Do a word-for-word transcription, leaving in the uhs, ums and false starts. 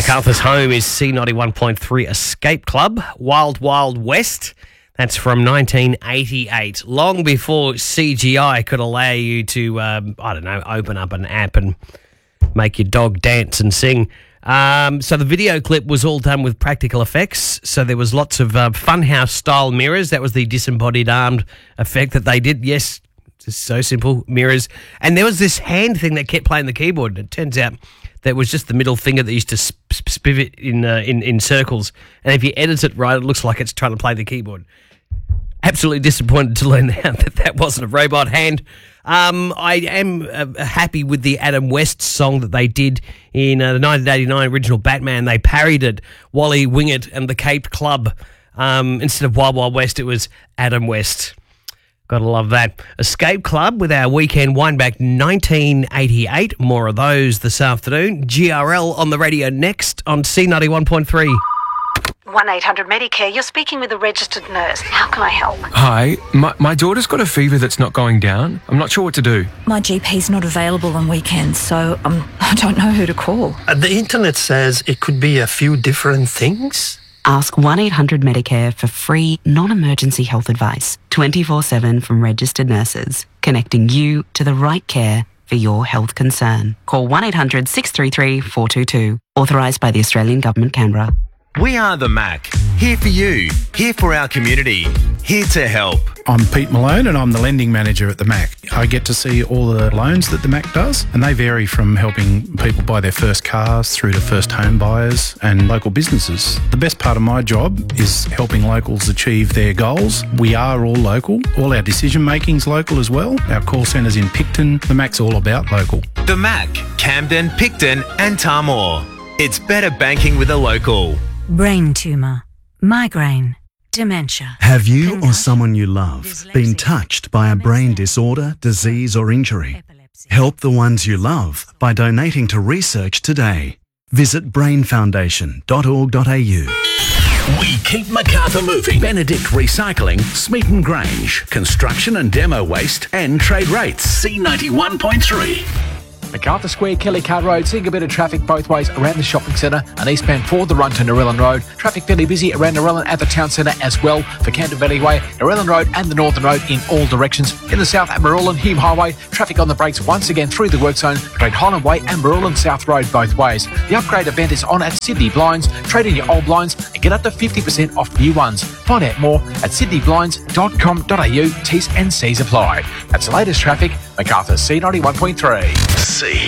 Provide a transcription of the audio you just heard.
MacArthur's home is C ninety-one point three Escape Club, Wild Wild West. That's from nineteen eighty-eight, long before C G I could allow you to, um, I don't know, open up an app and make your dog dance and sing. Um, so the video clip was all done with practical effects. So there was lots of uh, Funhouse-style mirrors. That was the disembodied armed effect that they did. Yes, just so simple, mirrors. And there was this hand thing that kept playing the keyboard. It turns out that was just the middle finger that used to sp- sp- spivot in, uh, in in circles. And if you edit it right, it looks like it's trying to play the keyboard. Absolutely disappointed to learn out that that wasn't a robot hand. Um, I am uh, happy with the Adam West song that they did in uh, the nineteen eighty-nine original Batman. They parodied Wally Wingett and the Caped Club. Um, instead of Wild Wild West, it was Adam West. Gotta love that. Escape Club with our weekend wineback nineteen eighty-eight. More of those this afternoon. G R L on the radio next on C ninety-one point three. one eight hundred Medicare, you're speaking with a registered nurse. How can I help? Hi, my, my daughter's got a fever that's not going down. I'm not sure what to do. My G P's not available on weekends, so um, I don't know who to call. Uh, the internet says it could be a few different things. Ask one eight hundred Medicare for free, non-emergency health advice, twenty-four seven from registered nurses, connecting you to the right care for your health concern. Call one eight hundred six three three four two two, authorised by the Australian Government, Canberra. We are the Mac, here for you, here for our community, here to help. I'm Pete Malone and I'm the lending manager at the Mac. I get to see all the loans that the Mac does, and they vary from helping people buy their first cars through to first home buyers and local businesses. The best part of my job is helping locals achieve their goals. We are all local. All our decision making's local as well. Our call centre's in Picton. The Mac's all about local. The Mac, Camden, Picton and Tamworth. It's better banking with a local. Brain tumour, migraine, dementia. Have you or someone you love been touched by a brain disorder, disease or injury? Help the ones you love by donating to research today. Visit brain foundation dot org dot a u. We keep MacArthur moving. Benedict Recycling, Smeaton Grange, construction and demo waste and trade rates. C ninety-one point three. MacArthur Square, Kelly Card Road, seeing a bit of traffic both ways around the shopping centre and eastbound for the run to Narellan Road. Traffic fairly busy around Narellan at the town centre as well for Camden Valley Way, Narellan Road and the Northern Road in all directions. In the south at Marullan Hume Highway, traffic on the brakes once again through the work zone between Holland Way and Marullan South Road both ways. The upgrade event is on at Sydney Blinds. Trade in your old blinds and get up to fifty percent off new ones. Find out more at sydney blinds dot com dot a u. T's and C's apply. That's the latest traffic. MacArthur C ninety-one point three. C